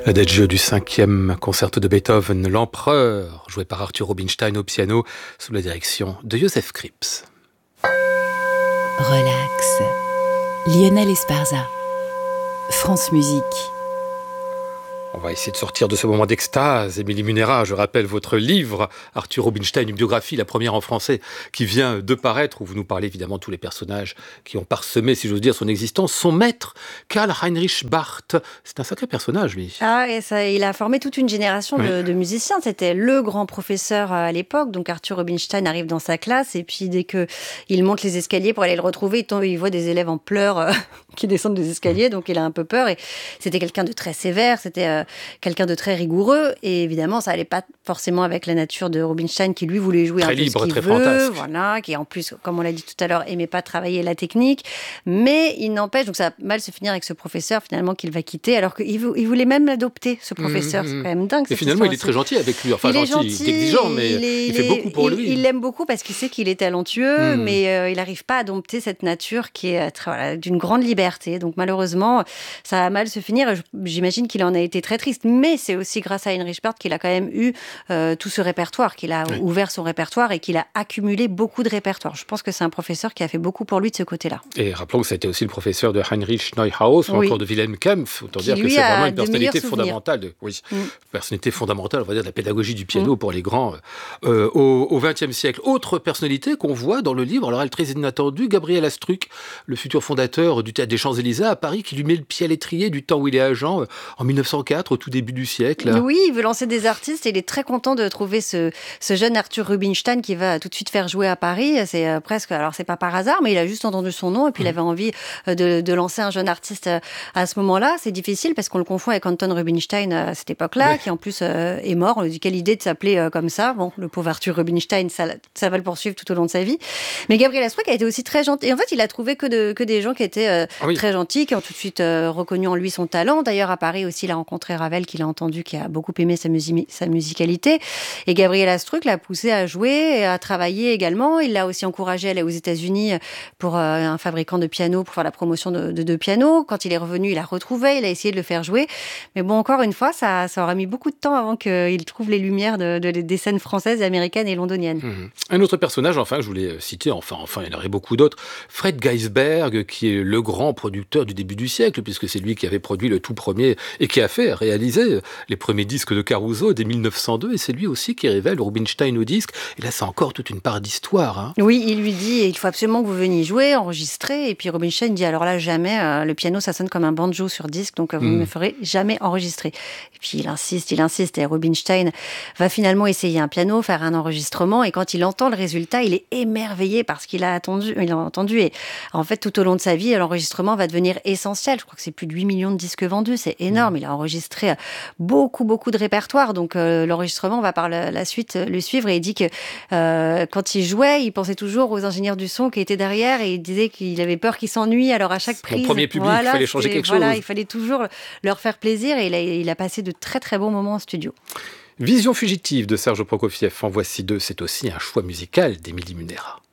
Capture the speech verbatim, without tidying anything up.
L'adagio du cinquième concerto de Beethoven, l'Empereur, joué par Arthur Rubinstein au piano, sous la direction de Joseph Krips. Relax. Lionel Esparza. France Musique. On va essayer de sortir de ce moment d'extase. Émilie Munera, je rappelle votre livre, Arthur Rubinstein, une biographie, la première en français, qui vient de paraître, où vous nous parlez évidemment de tous les personnages qui ont parsemé, si j'ose dire, son existence. Son maître, Karl Heinrich Barth, c'est un sacré personnage, lui. Ah, et ça, il a formé toute une génération Oui. de, de musiciens. C'était le grand professeur à l'époque. Donc Arthur Rubinstein arrive dans sa classe, et puis dès que il monte les escaliers pour aller le retrouver, il, tombe, il voit des élèves en pleurs euh, qui descendent des escaliers, donc il a un peu peur. Et c'était quelqu'un de très sévère, c'était euh, quelqu'un de très rigoureux, et évidemment ça allait pas forcément avec la nature de Rubinstein, qui lui voulait jouer très un peu libre, ce qu'il très veut, fantasque. voilà, qui en plus, comme on l'a dit tout à l'heure, aimait pas travailler la technique, mais il n'empêche, donc ça va mal se finir avec ce professeur finalement qu'il va quitter, alors qu'il il voulait même l'adopter, ce professeur. Mmh, c'est quand même dingue. Et finalement il est très gentil avec lui, enfin il gentil, est gentil, il est exigeant, mais il, est, il fait est, beaucoup pour il, lui. Il l'aime beaucoup parce qu'il sait qu'il est talentueux, mmh. mais euh, il n'arrive pas à dompter cette nature qui est très, voilà, d'une grande liberté. Donc malheureusement, ça va mal se finir, et j'imagine qu'il en a été très triste, mais c'est aussi grâce à Heinrich Barth qu'il a quand même eu euh, tout ce répertoire, qu'il a oui. ouvert son répertoire et qu'il a accumulé beaucoup de répertoire. Je pense que c'est un professeur qui a fait beaucoup pour lui de ce côté-là. Et rappelons que ça a été aussi le professeur de Heinrich Neuhaus ou oui. encore de Wilhelm Kempff. Autant qui dire que c'est vraiment une de personnalité fondamentale, de, oui, mm. personnalité fondamentale, on va dire, de la pédagogie du piano mm. pour les grands euh, au vingtième siècle. Autre personnalité qu'on voit dans le livre, alors elle très inattendue, Gabriel Astruc, le futur fondateur du Théâtre des Champs-Élysées à Paris, qui lui met le pied à l'étrier du temps où il est agent, euh, en mille neuf cent quatre, au tout début du siècle. Oui, il veut lancer des artistes et il est très content de trouver ce, ce jeune Arthur Rubinstein qui va tout de suite faire jouer à Paris. C'est euh, presque, alors c'est pas par hasard, mais il a juste entendu son nom et puis mmh. il avait envie de, de lancer un jeune artiste à ce moment-là. C'est difficile parce qu'on le confond avec Anton Rubinstein à cette époque-là, ouais. qui en plus euh, est mort. On lui dit quelle idée de s'appeler euh, comme ça. Bon, le pauvre Arthur Rubinstein, ça, ça va le poursuivre tout au long de sa vie. Mais Gabriel Astruc a été aussi très gentil. Et en fait, il a trouvé que, de, que des gens qui étaient euh, ah oui. très gentils, qui ont tout de suite euh, reconnu en lui son talent. D'ailleurs, à Paris aussi, il a rencontré Ravel, qu'il a entendu, qui a beaucoup aimé sa, musi- sa musicalité. Et Gabriel Astruc l'a poussé à jouer et à travailler également. Il l'a aussi encouragé à aller aux États-Unis pour euh, un fabricant de piano, pour faire la promotion de, de, de piano. Quand il est revenu, il a retrouvé, il a essayé de le faire jouer. Mais bon, encore une fois, ça, ça aura mis beaucoup de temps avant qu'il trouve les lumières de, de, des scènes françaises, américaines et londoniennes. Mmh. Un autre personnage, enfin, je voulais citer, enfin, enfin, il y en aurait beaucoup d'autres, Fred Geisberg, qui est le grand producteur du début du siècle, puisque c'est lui qui avait produit le tout premier et qui a fait réaliser les premiers disques de Caruso dès mille neuf cent deux, et c'est lui aussi qui révèle Rubinstein au disque. Et là, c'est encore toute une part d'histoire. Hein. Oui, il lui dit, il faut absolument que vous veniez jouer, enregistrer. Et puis Rubinstein dit, alors là, jamais, euh, le piano, ça sonne comme un banjo sur disque, donc euh, vous ne mmh. me ferez jamais enregistrer. Et puis il insiste, il insiste, et Rubinstein va finalement essayer un piano, faire un enregistrement, et quand il entend le résultat, il est émerveillé parce qu'il a attendu, il a entendu. Et en fait, tout au long de sa vie, l'enregistrement va devenir essentiel. Je crois que c'est plus de huit millions de disques vendus, c'est énorme. Mmh. Il a enregistré beaucoup, beaucoup de répertoire, donc euh, l'enregistrement va par la, la suite le suivre, et il dit que euh, quand il jouait, il pensait toujours aux ingénieurs du son qui étaient derrière, et il disait qu'il avait peur qu'ils s'ennuient, alors à chaque prise... Mon premier public, voilà, il fallait changer quelque voilà, chose. Il fallait toujours leur faire plaisir, et il a, il a passé de très très bons moments en studio. Vision fugitive de Serge Prokofiev, en voici deux, c'est aussi un choix musical d'Émilie Munera.